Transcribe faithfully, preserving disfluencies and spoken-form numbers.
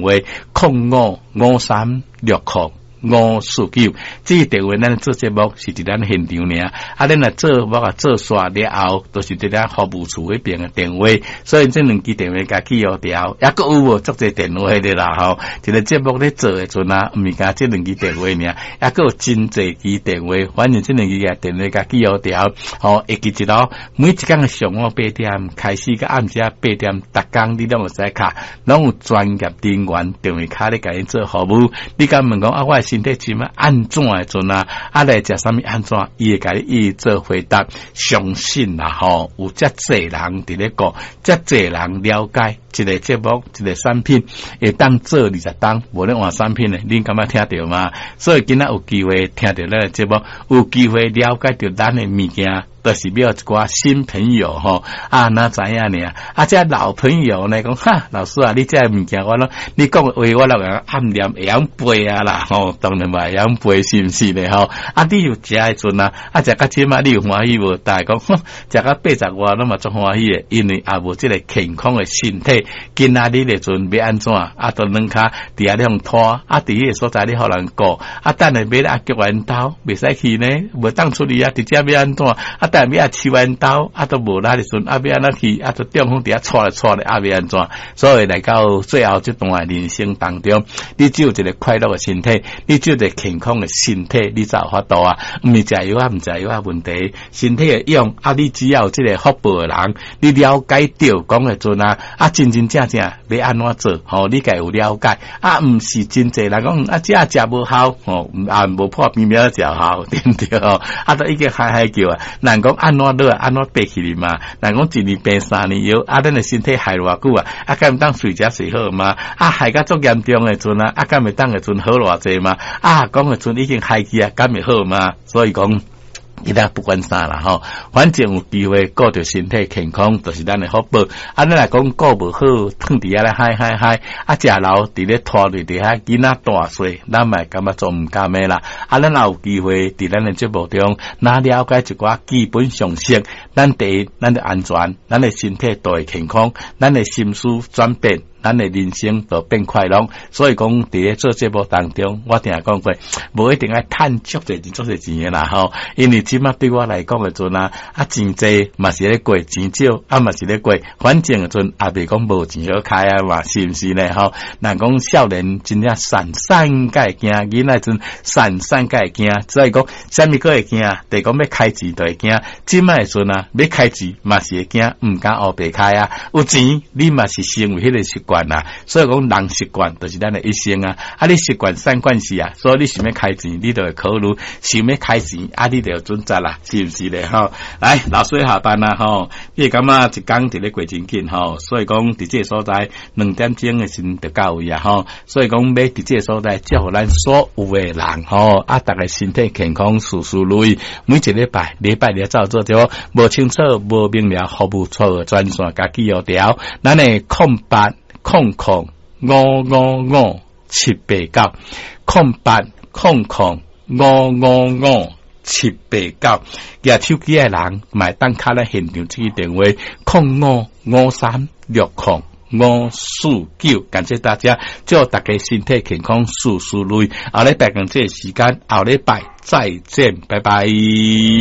话空五五三六空五四九，这个电话咱做节目是伫咱现场尔，啊，咱来做我啊做煞了后，都是伫咱服务处迄边嘅电话，所以这两支电话加记号条，也佫有无足侪电话的啦吼，一个节目咧做诶阵啊，毋是加这两支电话尔，也佫有真侪支电话，反正这两支嘅电话加记号条，吼，会记一路每一工嘅上午八點開始，到暗時八點，逐工你攏有使卡，攏有專業人員電話卡咧甲你做服務，你敢問講啊，我身體怎麼安怎誒陣啊？啊來食啥物安怎？伊會甲你一做回答，相信啦吼，有遮濟人佇咧講，遮濟人了解一個節目、一個產品，會當做二十檔，無咧換產品咧，恁敢捌聽着嗎？所以今仔有機會聽着咱個節目，有機會了解着咱誒物件。都是要一寡新朋友吼啊，哪知影呢？啊，這老朋友呢講哈，老師啊，你這物件我咯，你講話我落個暗念會曉背啊啦，吼，當然嘛會曉背是毋是呢？吼，啊，你有食誒陣啊，啊，食到即嘛你有歡喜無？但係講，哼，食到八十外攏嘛足歡喜誒，因為也無即個健康誒身體，今仔日誒陣要安怎？啊，都兩骹佇遐咧拖，啊，佇迄個所在你互人顧，啊，等下買啊腳彎刀，袂使去呢，無當出去啊，直接要安怎？啊，但係要試彎刀，啊，都無哪哩陣，啊，要安怎去？啊，都中風佇遐錯來錯來，啊，要安怎？所以來到最後這段人生當中，你只有一個快樂誒身體，你只有一個健康誒身體，你才有法度啊！毋是食藥啊，毋食藥啊問題，身體誒用啊，你只要有這個福報誒人，你了解到講誒陣啊，啊，真真正正你安怎做？吼、哦，你家有了解啊？毋是真濟人講啊，這食無效，吼、哦，啊，無破病苗食效，對唔對？吼，啊，都已經嗨嗨叫啊！人講安怎落安怎爬起哩嘛？人講一年病三年藥，啊，咱誒身體害偌久啊？啊，敢毋當睡食睡好嘛？啊，害甲足嚴重誒陣啊？啊，敢會當誒陣好偌濟嘛？啊，講誒陣已經害去啊，敢會好嘛？所以講。伊咱不管啥啦吼，反正有機會顧着身體健康，就是咱誒福報。啊，咱來講顧無好，躺佇遐咧嗨嗨嗨，啊，食老佇咧拖佇佇遐囡仔大細，咱咪感覺做毋甘誒啦。啊，咱若有機會佇咱誒節目中，若了解一寡基本常識，咱第一，咱誒安全，咱誒身體都會健康，咱誒心思轉變。咱的人生都變快樂，所以講佇咧做節目當中，我定係講過，無一定愛趁足濟錢、足濟錢嘅啦吼。因為即馬對我來講嘅陣啊，啊錢濟嘛是咧過，錢少啊嘛是咧過，反正嘅陣也袂講無錢好開啊嘛，是毋是咧吼？人講少年真正散散該驚，囡仔陣散散該驚，所以講啥物個會驚？就講要開錢就會驚，即馬嘅陣啊，要開錢嘛是會驚，毋敢黑白開啊。有錢你嘛是成為迄個習慣啊，所以講人習慣就是咱的一生啊。啊，你習慣散關係啊，所以你想要開錢，你就會考慮想要開錢，啊，你就要準則啦，是唔是咧？吼，來老師下班啦，吼，你感覺一工佇咧過真緊吼，所以講佇這個所在兩點鐘嘅時就到位啊，吼，所以講要佇這個所在祝福咱所有嘅人吼，啊，大家身體健康，事事如意。每一禮拜禮拜日照做咗，無清楚無明了，服務錯專線加記號條，咱嘅空八。空空五五五七八九，空八空空五五五七八九，舉手機嘅人買單卡咧現場這個電話空五五三六空五四九，感謝大家，祝大家身體健康，事事如意。後禮拜講這個時間，後禮拜再見，拜拜。